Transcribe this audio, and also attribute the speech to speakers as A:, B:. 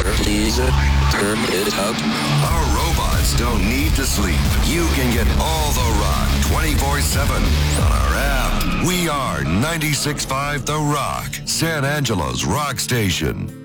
A: Please turn it up.
B: Our robots don't need to sleep. You can get all the rock 24/7 on our app. We are 96.5 The Rock, San Angelo's rock station.